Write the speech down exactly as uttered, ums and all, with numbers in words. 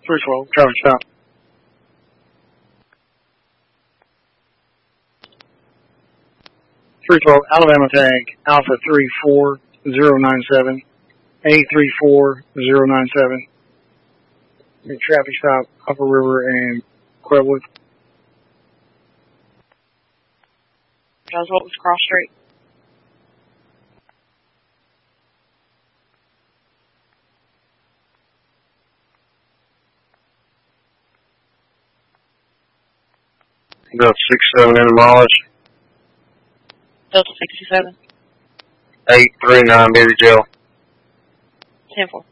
three twelve, traffic stop. three twelve, Alabama tag, Alpha three four zero nine seven, A three four zero nine seven. Traffic stop, Upper River and Quebwood. Guys, what was Cross Street? Delta sixty-seven in the mileage. Delta sixty-seven. eight three nine, Baby Jail. ten four.